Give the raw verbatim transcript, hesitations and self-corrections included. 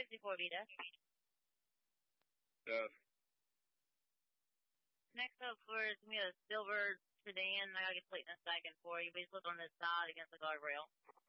sixty-four B dash. Yes. Next up for it's gonna be a silver sedan. I gotta get plate in a second for you. Please look on this side against the guardrail.